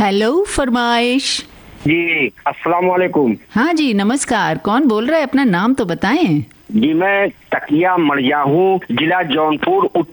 Hello फरमाइश। जी अस्सलाम वालेकुम। हाँ जी नमस्कार, कौन बोल रहा है? अपना नाम तो बताएं। जी मैं तकिया मड़िया हूँ, जिला जौनपुर।